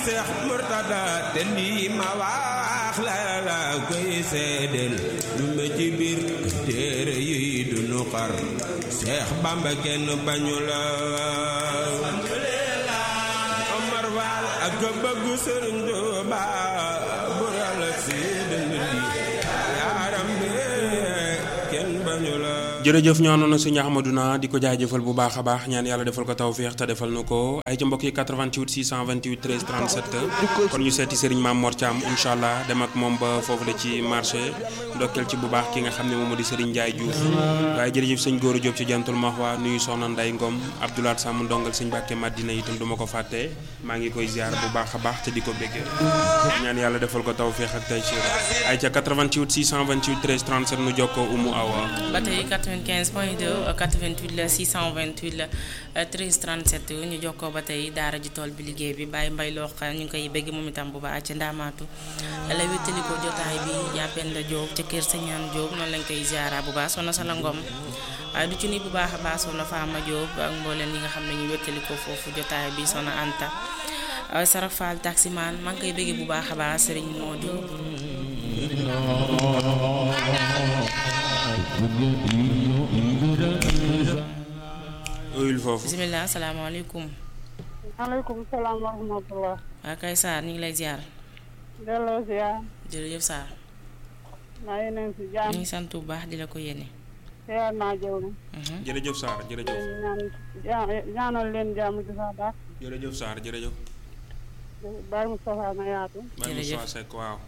Seex Murtada te lii ma wax la koy seedel lu ma ci biir téere yi du nu xar Seex Bamba kenn bañu la Omar Faal ak bëggu Sëriñ Tuuba bu Yàlla seedel di yaaram bi kenn bañu la jërëjëf ñoo noonu Sëñ Ahmaduna di ko jaajëfal bu baax a baax ñaan yàlla defal ko tawfeex te defal na ko ay ca mbokk yi 88 628 13 37 kon ñu seeti Serigne Mame Mor Thiam incha allah dem ak moom ba foofu la ci marché ndokkeel ci bu baax ki nga xam ne moom moo di Serigne Ndiaye Diouf waaye jërëjëf sëñ Góora Diop ci Jantul Mahwa nuyu soxna Nday Ngom Abdoulaye Sam ndongal sëñ Mbàkke Madina itam du ma ko fàtte maa ngi koy ziar bu baax a baax te di ko béggee ñaan yàlla defal ko tawfeex ak tay ay ca 88 628 13 37 nu jokkoo Umu Awa ba tey 95.2 88 la 628 la 13 37 ñu jokkoo ba tey daara ji tool bi liggéey bi Baye Mbay loo xam ñu ngi koy bëgg moom itam bu baax ca ndaamaatu la wéttali ko jotaay bi jàppeen la Jóob ca kër Sañaan Jóob noonu lañ koy ziara bu baax soxna Sala Ngom waaye du ci ni bu baax a baax soxna Faama Jóob ak mbooleen ñi nga xam ne ñu wéttali ko foofu jotaay bi soxna Anta Sarak Fall taximaan maa ngi koy bëgg bu baax a baax Serigne Modou uyul foofu bismillah asalaamaaleykum. maaleykum salaam wa rahmatulah. waa kay Sarr ñu ngi lay ziar. delloo ziar. jërëjëf Sarr. maa ngi leen si jàmm. ñu ngi sant bu baax di la ko yéene. ziar naa jëw na. jërëjëf Sarr jërëjëf ñaanal leen jàmm ci sa baax. jërëjëf Sarr jërëjëf Baye Moustapha na yaatu. Baye Moustapha Seck waaw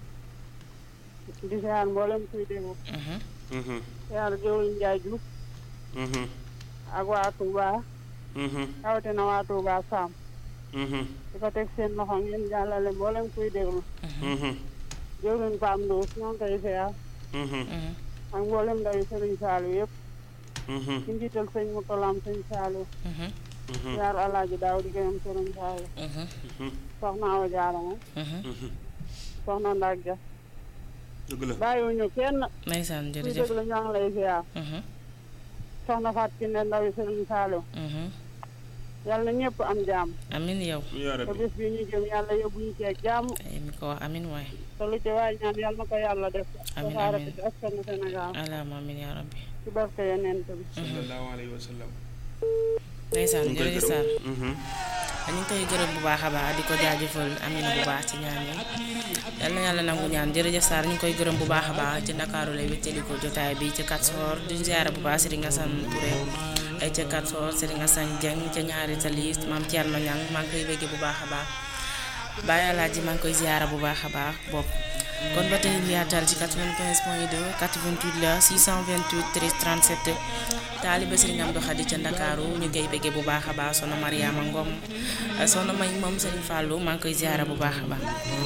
di ziar mboolem kuy déglu. ziar jëwriñ Ndiaye Diouf. ak waa Touba. rawatina waa Touba Sam. di ko teg seen loxo ngeen jàllale mboolem kuy déglu. jëwriñ Pam Ndoos ñoo ngi koy ziar. ak mboolem ndawi Sëriñ Saalu yëpp. ci njiital sëñ Mutalam sëñ Saalu. ziar Alaaji Daaw di gërëm Sëriñ Saalu. soxna Awa Jaara moom. soxna Ndak Ja. dëgg la bàyyiwuñu kenn. ndeysaan kuy jërëjëf déglu ñoo ngi lay ziar. soxna Faat Kine ndawi Sëriñ Saalu. yàlla na ñëpp am jàmm. amin yow. yaa te rabbi bés bi ñu jëm yàlla yóbbu ñu ceeg jàmm. ay mi ko wax amin waay. te lu ci waay ñaan yàlla na ko yàlla def. Amiin, tasaare amiin. ko ci askanu Sénégal. alaama amin yaa rabbi. ci barke Yonent bi. sallallahu alayhi wa sallam ndeysaan ñu ngi koy jërëjëf Sarr. gërëm ñu ngi koy gërëm bu baax a baax di ko jaajëfal amina bu baax ci ñaan yi yal na yàlla nangu ñaan jërëjëf Sarr ñu ngi koy gërëm bu baax a baax ci Ndakaaru lay wéttali ko jotaay bi ci Katsor di ziara bu baax Serigne Assane Touré ay ca Katsor Serigne Assane Dieng ca ñaari tali maam Thierno Niang maa ngi koy bëgg bu baax a baax Baye Alaaji maa ngi koy ziara bu baax a baax bopp kon ba tey ñu yaatal ci 95.2 88 la 628 13 37 taaliba Serigne Amdou Khadi ca Ndakaaru ñu koy bëgg bu baax a baax soxna Mariama Ngom soxna May moom Serigne Fallou maa ngi koy ziara bu baax a baax